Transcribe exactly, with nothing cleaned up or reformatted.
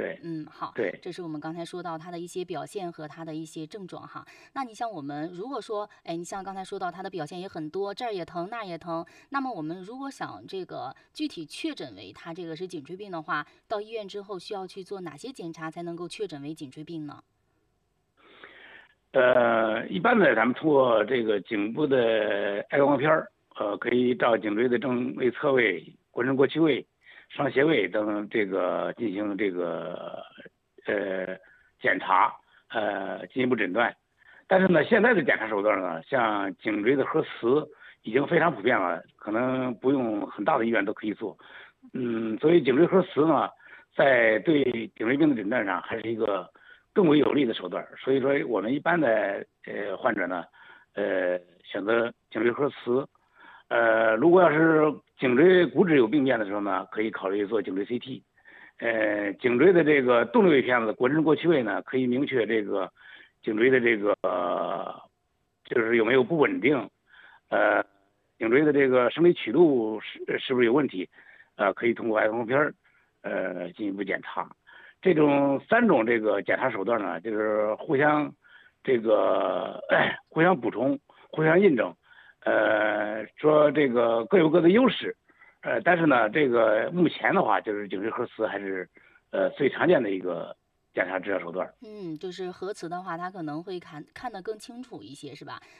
对嗯，好， 对。 这是我们刚才说到它的一些表现和它的一些症状哈。那你像我们如果说，哎，你像刚才说到它的表现也很多，这儿也疼那儿也疼，那么我们如果想这个具体确诊为它这个是颈椎病的话，到医院之后需要去做哪些检查才能够确诊为颈椎病呢？ 呃，一般的咱们通过这个颈部的 X 光片儿，呃，可以照颈椎的正位、侧位、腘绳过屈位、上斜位等这个进行这个呃检查，呃，进一步诊断。但是呢，现在的检查手段呢，像颈椎的核磁已经非常普遍了，可能不用很大的医院都可以做。嗯，所以颈椎核磁呢，在对颈椎病的诊断上还是一个更为有利的手段。所以说，我们一般的呃患者呢，呃选择颈椎核磁。呃，如果要是颈椎骨质有病变的时候呢，可以考虑做颈椎 C T。呃，颈椎的这个动力位片子、腘绳过屈位呢，可以明确这个颈椎的这个、呃、就是有没有不稳定，呃，颈椎的这个生理曲度是是不是有问题，呃，可以通过 X 光片儿呃进一步检查。这种三种这个检查手段呢，就是互相这个互相补充、互相印证，呃，说这个各有各的优势。呃，但是呢，这个目前的话，就是颈椎核磁还是呃最常见的一个检查治疗手段。 嗯，就是核磁的话，它可能会看看得更清楚一些，是吧？